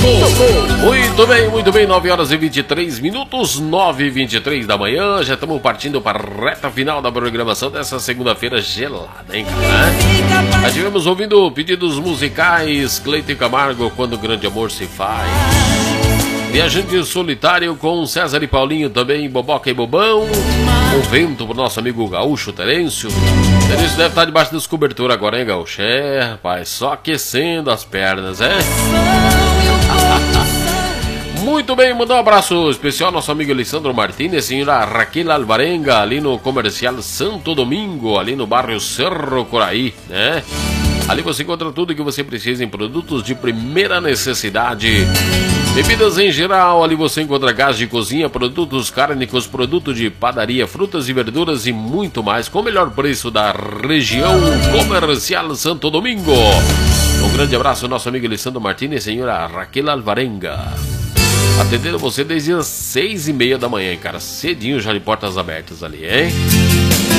Muito bem, 9 horas e 23 minutos, 9h23 da manhã. Já estamos partindo para a reta final da programação dessa segunda-feira gelada, hein, cara? Já estivemos ouvindo pedidos musicais, Cleiton Camargo, Quando o Grande Amor se Faz. Viajante Solitário com César e Paulinho também, Boboca e Bobão. Um vento pro nosso amigo Gaúcho Terêncio. Terêncio deve estar debaixo das coberturas agora, hein, Gaúcho? É, rapaz, só aquecendo as pernas, é? Muito bem, mandar um abraço especial ao nosso amigo Alessandro Martínez, senhora Raquel Alvarenga, ali no Comercial Santo Domingo, ali no bairro Cerro Coraí, né? Ali você encontra tudo que você precisa em produtos de primeira necessidade. Bebidas em geral, ali você encontra gás de cozinha, produtos cárnicos, produto de padaria, frutas e verduras e muito mais, com o melhor preço da região. Comercial Santo Domingo. Um grande abraço ao nosso amigo Alessandro Martínez, senhora Raquel Alvarenga. Atendendo você desde as 6h30 da manhã, cara. Cedinho, já de portas abertas ali, hein?